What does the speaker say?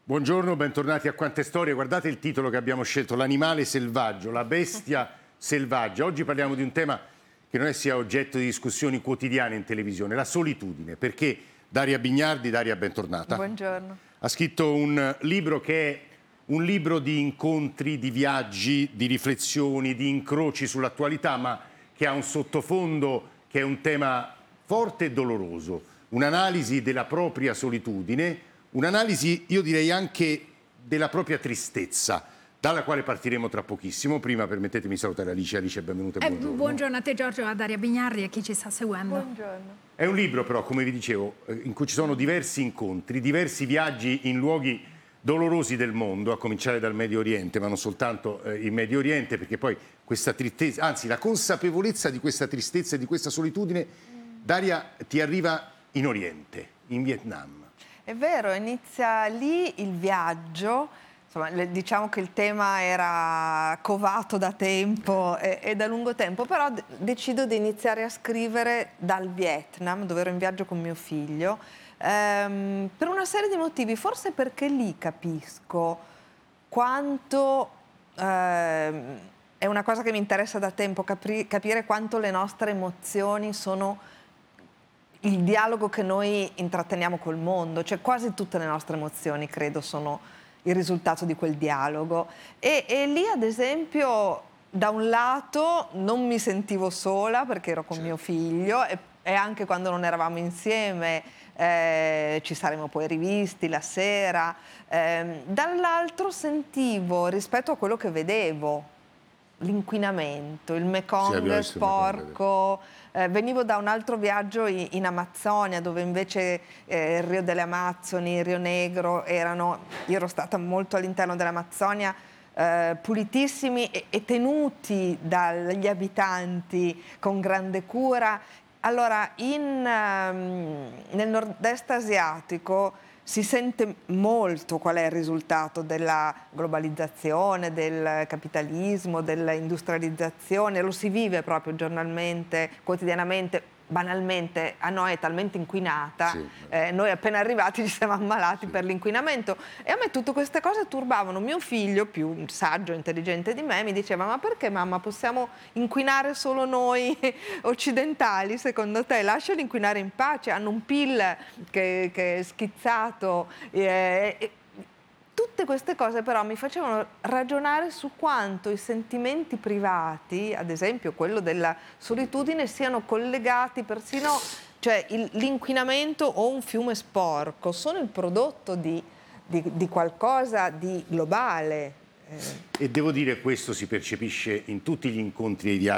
Buongiorno, bentornati a Quante Storie. Guardate il titolo che abbiamo scelto, l'animale selvaggio, la bestia selvaggia. Oggi parliamo di un tema che non è sia oggetto di discussioni quotidiane in televisione, la solitudine, perché Daria Bignardi, Daria, bentornata. Buongiorno. Ha scritto un libro che è un libro di incontri, di viaggi, di riflessioni, di incroci sull'attualità, ma che ha un sottofondo che è un tema forte e doloroso, un'analisi della propria solitudine, un'analisi, io direi, anche della propria tristezza, dalla quale partiremo tra pochissimo. Prima permettetemi di salutare Alice. Alice, benvenuta e buongiorno. Buongiorno a te Giorgio, a Daria Bignardi e a chi ci sta seguendo. Buongiorno. È un libro però, come vi dicevo, in cui ci sono diversi incontri, diversi viaggi in luoghi dolorosi del mondo, a cominciare dal Medio Oriente, ma non soltanto il Medio Oriente, perché poi questa tristezza, anzi la consapevolezza di questa tristezza e di questa solitudine, Daria, ti arriva in Oriente, in Vietnam. È vero, inizia lì il viaggio. Insomma, diciamo che il tema era covato da tempo e da lungo tempo, però decido di iniziare a scrivere dal Vietnam, dove ero in viaggio con mio figlio, per una serie di motivi, forse perché lì capisco quanto, è una cosa che mi interessa da tempo, capire quanto le nostre emozioni sono il dialogo che noi intratteniamo col mondo, cioè quasi tutte le nostre emozioni, credo, sono il risultato di quel dialogo. E lì, ad esempio, da un lato non mi sentivo sola perché ero con mio figlio e anche quando non eravamo insieme ci saremmo poi rivisti la sera. Dall'altro sentivo, rispetto a quello che vedevo, l'inquinamento, il Mekong sporco. Venivo da un altro viaggio in Amazzonia, dove invece il Rio delle Amazzoni, il Rio Negro io ero stata molto all'interno dell'Amazzonia, pulitissimi e tenuti dagli abitanti con grande cura. Allora, nel nord-est asiatico si sente molto qual è il risultato della globalizzazione, del capitalismo, dell'industrializzazione, lo si vive proprio giornalmente, quotidianamente. Banalmente a noi è talmente inquinata, noi appena arrivati ci siamo ammalati per l'inquinamento, e a me tutte queste cose turbavano. Mio figlio, più saggio e intelligente di me, mi diceva: ma perché, mamma, possiamo inquinare solo noi occidentali? Secondo te lasciali inquinare in pace, hanno un PIL che è schizzato. Tutte queste cose però mi facevano ragionare su quanto i sentimenti privati, ad esempio quello della solitudine, siano collegati persino, cioè l'inquinamento o un fiume sporco sono il prodotto di qualcosa di globale. E devo dire, questo si percepisce in tutti gli incontri e i viaggi